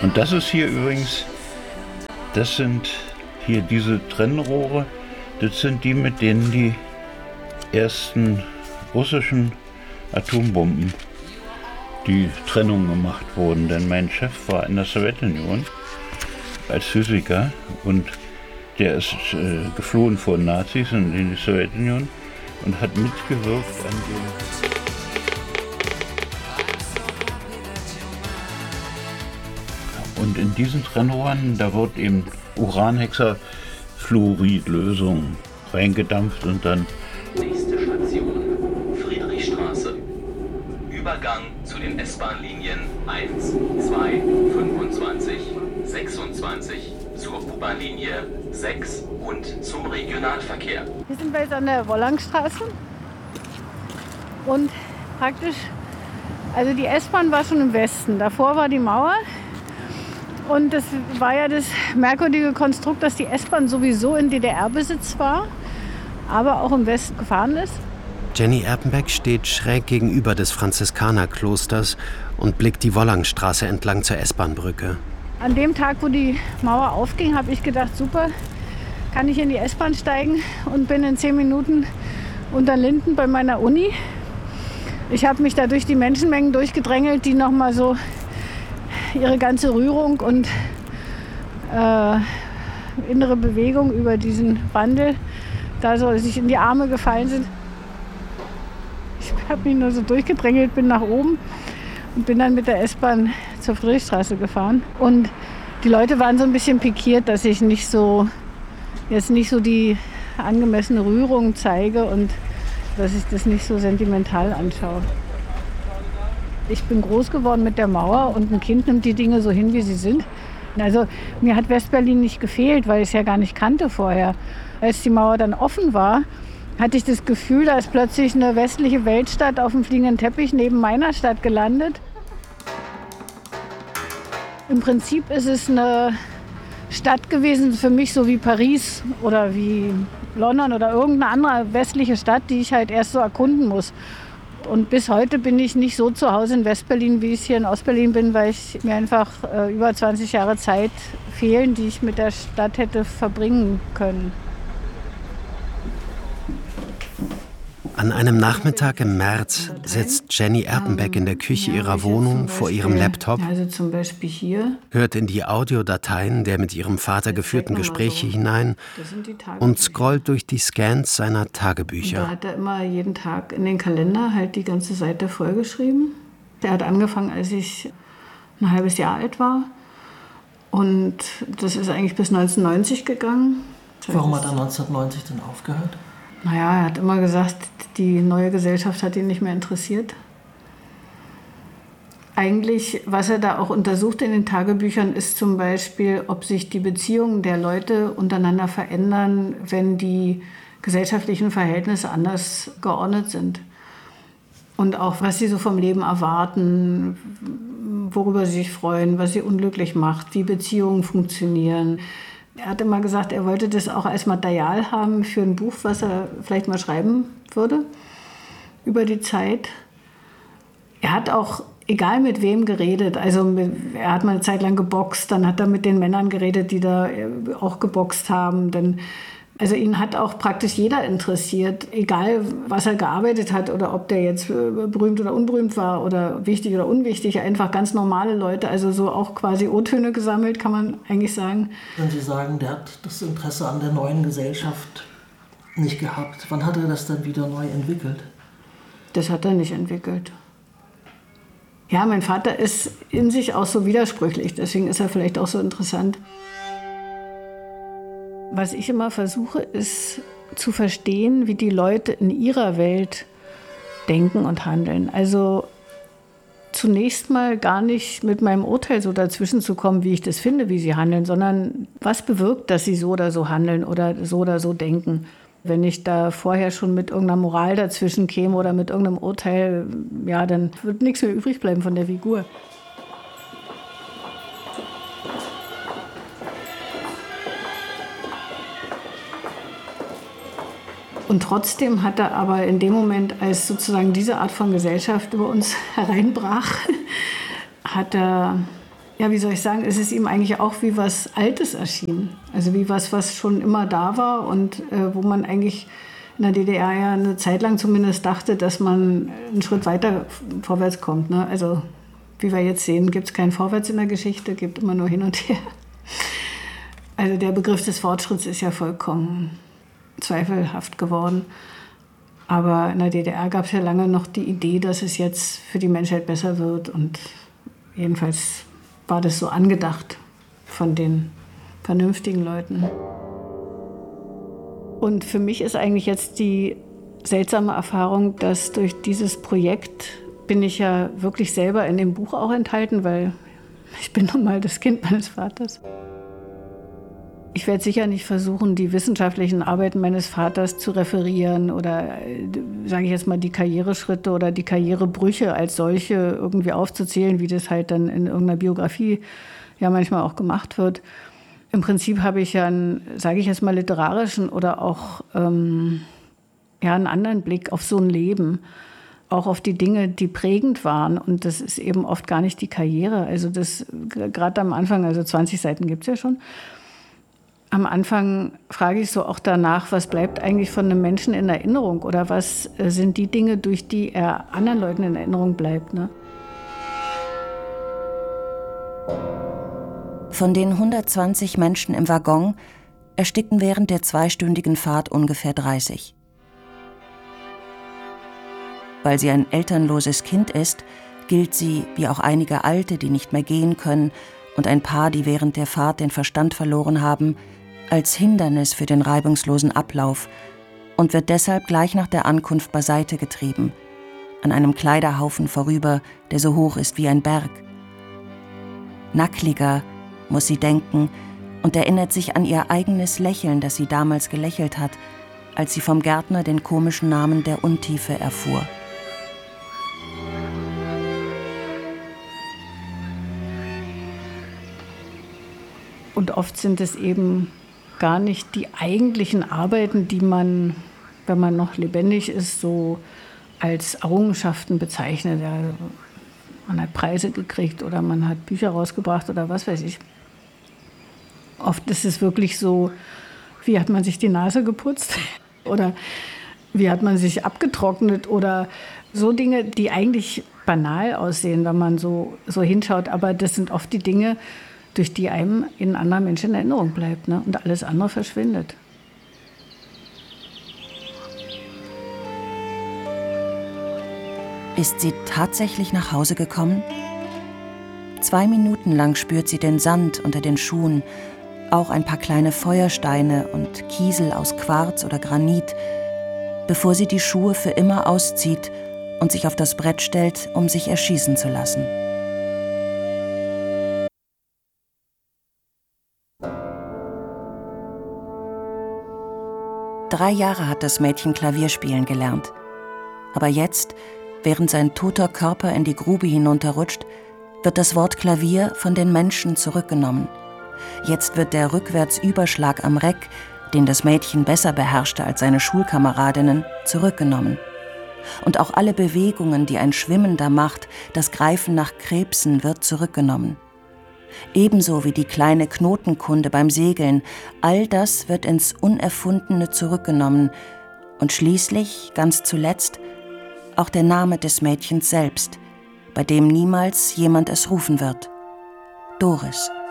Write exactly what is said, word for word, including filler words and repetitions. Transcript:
Und das ist hier übrigens, das sind hier diese Trennrohre, das sind die, mit denen die ersten russischen Atombomben, die Trennung gemacht wurden. Denn mein Chef war in der Sowjetunion als Physiker und der ist äh, geflohen vor Nazis und in die Sowjetunion und hat mitgewirkt an dem. Und in diesen Trennrohren, da wird eben Uranhexafluoridlösung reingedampft und dann. Nächste Station, Friedrichstraße. Übergang zu den S-Bahn-Linien eins, zwei, fünfundzwanzig, sechsundzwanzig, zur U-Bahn-Linie sechs und zum Regionalverkehr. Wir sind jetzt an der Wollangstraße und praktisch, also die S-Bahn war schon im Westen, davor war die Mauer. Und das war ja das merkwürdige Konstrukt, dass die S-Bahn sowieso in D D R-Besitz war, aber auch im Westen gefahren ist. Jenny Erpenbeck steht schräg gegenüber des Franziskanerklosters und blickt die Wollangstraße entlang zur S-Bahn-Brücke. An dem Tag, wo die Mauer aufging, habe ich gedacht, super, kann ich in die S-Bahn steigen und bin in zehn Minuten unter Linden bei meiner Uni. Ich habe mich da durch die Menschenmengen durchgedrängelt, die noch mal so ihre ganze Rührung und äh, innere Bewegung über diesen Wandel da so sich in die Arme gefallen sind. Ich habe mich nur so durchgedrängelt, bin nach oben und bin dann mit der S-Bahn zur Friedrichstraße gefahren. Und die Leute waren so ein bisschen pikiert, dass ich nicht so, jetzt nicht so die angemessene Rührung zeige und dass ich das nicht so sentimental anschaue. Ich bin groß geworden mit der Mauer und ein Kind nimmt die Dinge so hin, wie sie sind. Also mir hat Westberlin nicht gefehlt, weil ich es ja gar nicht kannte vorher. Als die Mauer dann offen war, hatte ich das Gefühl, da ist plötzlich eine westliche Weltstadt auf dem fliegenden Teppich neben meiner Stadt gelandet. Im Prinzip ist es eine Stadt gewesen für mich, so wie Paris oder wie London oder irgendeine andere westliche Stadt, die ich halt erst so erkunden muss. Und bis heute bin ich nicht so zu Hause in Westberlin, wie ich hier in Ostberlin bin, weil ich mir einfach äh, über zwanzig Jahre Zeit fehlen, die ich mit der Stadt hätte verbringen können. An einem Nachmittag im März sitzt Jenny Erpenbeck in der Küche ihrer Wohnung vor ihrem Laptop, also zum Beispiel hier, hört in die Audiodateien der mit ihrem Vater geführten Gespräche hinein und scrollt durch die Scans seiner Tagebücher. Da hat er immer jeden Tag in den Kalender halt die ganze Seite vollgeschrieben. Er hat angefangen, als ich ein halbes Jahr alt war. Und das ist eigentlich bis neunzehnhundertneunzig gegangen. Warum hat er neunzehnhundertneunzig denn aufgehört? Naja, er hat immer gesagt, die neue Gesellschaft hat ihn nicht mehr interessiert. Eigentlich, was er da auch untersucht in den Tagebüchern, ist zum Beispiel, ob sich die Beziehungen der Leute untereinander verändern, wenn die gesellschaftlichen Verhältnisse anders geordnet sind. Und auch, was sie so vom Leben erwarten, worüber sie sich freuen, was sie unglücklich macht, wie Beziehungen funktionieren. Er hat immer gesagt, er wollte das auch als Material haben für ein Buch, was er vielleicht mal schreiben würde über die Zeit. Er hat auch, egal mit wem, geredet. Also mit, er hat mal eine Zeit lang geboxt, dann hat er mit den Männern geredet, die da auch geboxt haben. Dann, also ihn hat auch praktisch jeder interessiert, egal was er gearbeitet hat oder ob der jetzt berühmt oder unberühmt war oder wichtig oder unwichtig, einfach ganz normale Leute, also so auch quasi O-Töne gesammelt, kann man eigentlich sagen. Wenn Sie sagen, der hat das Interesse an der neuen Gesellschaft nicht gehabt, wann hat er das dann wieder neu entwickelt? Das hat er nicht entwickelt. Ja, mein Vater ist in sich auch so widersprüchlich, deswegen ist er vielleicht auch so interessant. Was ich immer versuche, ist zu verstehen, wie die Leute in ihrer Welt denken und handeln. Also zunächst mal gar nicht mit meinem Urteil so dazwischen zu kommen, wie ich das finde, wie sie handeln, sondern was bewirkt, dass sie so oder so handeln oder so oder so denken. Wenn ich da vorher schon mit irgendeiner Moral dazwischen käme oder mit irgendeinem Urteil, ja, dann wird nichts mehr übrig bleiben von der Figur. Und trotzdem hat er aber in dem Moment, als sozusagen diese Art von Gesellschaft über uns hereinbrach, hat er ja, wie soll ich sagen, es ist ihm eigentlich auch wie was Altes erschienen. Also wie was, was schon immer da war und äh, wo man eigentlich in der D D R ja eine Zeit lang zumindest dachte, dass man einen Schritt weiter vorwärts kommt. Ne? Also wie wir jetzt sehen, gibt es kein Vorwärts in der Geschichte, gibt immer nur hin und her. Also der Begriff des Fortschritts ist ja vollkommen zweifelhaft geworden. Aber in der D D R gab es ja lange noch die Idee, dass es jetzt für die Menschheit besser wird. Und jedenfalls war das so angedacht von den vernünftigen Leuten. Und für mich ist eigentlich jetzt die seltsame Erfahrung, dass durch dieses Projekt bin ich ja wirklich selber in dem Buch auch enthalten, weil ich bin nun mal das Kind meines Vaters. Ich werde sicher nicht versuchen, die wissenschaftlichen Arbeiten meines Vaters zu referieren oder, sage ich jetzt mal, die Karriereschritte oder die Karrierebrüche als solche irgendwie aufzuzählen, wie das halt dann in irgendeiner Biografie ja manchmal auch gemacht wird. Im Prinzip habe ich ja einen, sage ich jetzt mal, literarischen oder auch ähm, ja, einen anderen Blick auf so ein Leben, auch auf die Dinge, die prägend waren. Und das ist eben oft gar nicht die Karriere. Also das gerade am Anfang, also zwanzig Seiten gibt es ja schon. Am Anfang frage ich so auch danach, was bleibt eigentlich von einem Menschen in Erinnerung oder was sind die Dinge, durch die er anderen Leuten in Erinnerung bleibt, ne? Von den hundertzwanzig Menschen im Waggon erstickten während der zweistündigen Fahrt ungefähr dreißig. Weil sie ein elternloses Kind ist, gilt sie, wie auch einige Alte, die nicht mehr gehen können, und ein paar, die während der Fahrt den Verstand verloren haben, als Hindernis für den reibungslosen Ablauf und wird deshalb gleich nach der Ankunft beiseite getrieben, an einem Kleiderhaufen vorüber, der so hoch ist wie ein Berg. Nackliger muss sie denken und erinnert sich an ihr eigenes Lächeln, das sie damals gelächelt hat, als sie vom Gärtner den komischen Namen der Untiefe erfuhr. Und oft sind es eben gar nicht die eigentlichen Arbeiten, die man, wenn man noch lebendig ist, so als Errungenschaften bezeichnet. Ja, man hat Preise gekriegt oder man hat Bücher rausgebracht oder was weiß ich. Oft ist es wirklich so, wie hat man sich die Nase geputzt oder wie hat man sich abgetrocknet oder so Dinge, die eigentlich banal aussehen, wenn man so, so hinschaut. Aber das sind oft die Dinge, durch die einem ein anderer Mensch in Erinnerung bleibt, ne? Und alles andere verschwindet. Ist sie tatsächlich nach Hause gekommen? Zwei Minuten lang spürt sie den Sand unter den Schuhen, auch ein paar kleine Feuersteine und Kiesel aus Quarz oder Granit, bevor sie die Schuhe für immer auszieht und sich auf das Brett stellt, um sich erschießen zu lassen. Drei Jahre hat das Mädchen Klavier spielen gelernt. Aber jetzt, während sein toter Körper in die Grube hinunterrutscht, wird das Wort Klavier von den Menschen zurückgenommen. Jetzt wird der Rückwärtsüberschlag am Reck, den das Mädchen besser beherrschte als seine Schulkameradinnen, zurückgenommen. Und auch alle Bewegungen, die ein Schwimmender macht, das Greifen nach Krebsen, wird zurückgenommen. Ebenso wie die kleine Knotenkunde beim Segeln, all das wird ins Unerfundene zurückgenommen und schließlich, ganz zuletzt, auch der Name des Mädchens selbst, bei dem niemals jemand es rufen wird: Doris.